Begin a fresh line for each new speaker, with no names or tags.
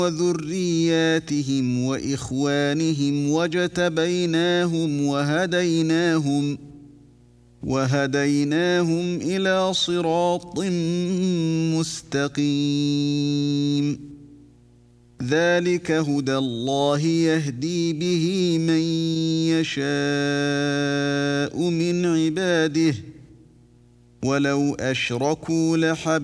وذرياتهم وإخوانهم واجتبيناهم وهديناهم إلى صراط مستقيم. ذلك هدى الله يهدي به من يشاء من عباده ولو أشركوا لحبط